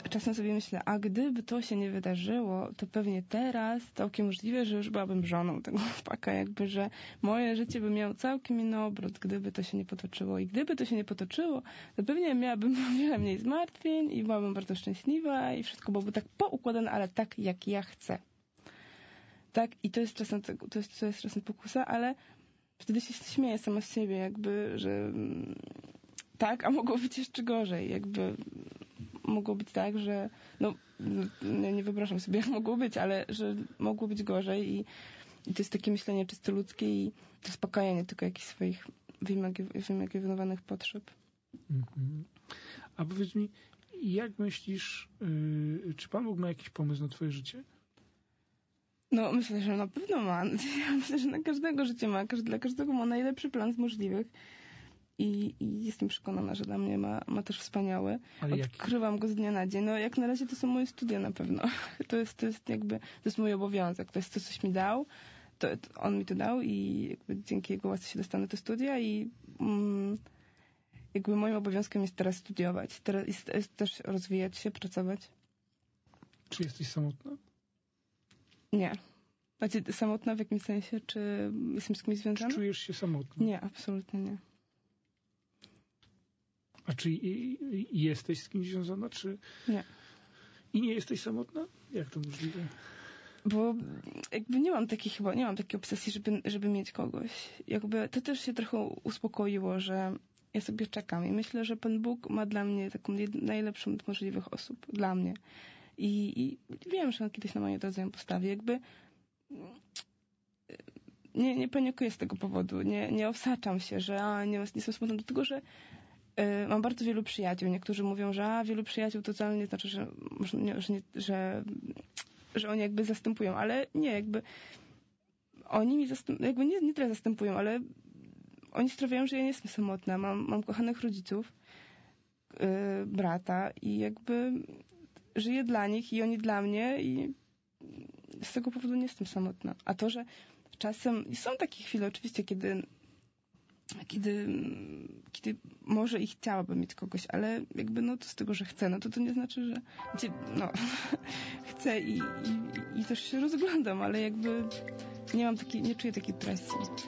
czasem sobie myślę, a gdyby to się nie wydarzyło, to pewnie teraz całkiem możliwe, że już byłabym żoną tego chłopaka, jakby, że moje życie by miało całkiem inny obrót, gdyby to się nie potoczyło. I gdyby to się nie potoczyło, to pewnie miałabym o wiele mniej zmartwień i byłabym bardzo szczęśliwa i wszystko byłoby tak poukładane, ale tak, jak ja chcę. Tak, i to jest czasem pokusa, ale wtedy się śmieję sama z siebie, jakby, że tak, a mogło być jeszcze gorzej, jakby mogło być tak, że nie wyobrażam sobie, jak mogło być, ale że mogło być gorzej i to jest takie myślenie czysto ludzkie i to zaspokajanie tylko jakichś swoich wyimaginowanych potrzeb. Mhm. A powiedz mi, jak myślisz, czy Pan Bóg ma jakiś pomysł na twoje życie? No, myślę, że na pewno ma. Ja myślę, że na każdego życie ma. Dla każdego ma najlepszy plan z możliwych. I jestem przekonana, że dla mnie ma też wspaniały. Odkrywam go z dnia na dzień. No, jak na razie to są moje studia na pewno. To jest mój obowiązek. To jest to, coś mi dał. To on mi to dał i jakby dzięki jego łasce się dostanę do studia i jakby moim obowiązkiem jest teraz studiować. Teraz jest też rozwijać się, pracować. Czy jesteś samotna? Nie. Znaczy, samotna w jakimś sensie? Czy jestem z kimś związana? Czy czujesz się samotna? Nie, absolutnie nie. A czy jesteś z kimś związana, czy... Nie. I nie jesteś samotna? Jak to możliwe? Bo jakby nie mam takiej obsesji, żeby mieć kogoś. Jakby to też się trochę uspokoiło, że ja sobie czekam i myślę, że Pan Bóg ma dla mnie taką najlepszą z możliwych osób. Dla mnie. I wiem, że on kiedyś na mojej drodze ją postawi. Jakby nie panikuję z tego powodu. Nie osaczam się, że nie jestem smutna, dlatego że mam bardzo wielu przyjaciół. Niektórzy mówią, że wielu przyjaciół to wcale nie znaczy, że oni jakby zastępują, ale nie, jakby oni mi jakby nie tyle zastępują, ale oni sprawiają, że ja nie jestem samotna. Mam kochanych rodziców, brata i jakby żyję dla nich i oni dla mnie i z tego powodu nie jestem samotna. A to, że czasem są takie chwile oczywiście, kiedy może i chciałabym mieć kogoś, ale jakby to z tego, że chcę, to nie znaczy, że chcę i też się rozglądam, ale jakby nie czuję takiej presji.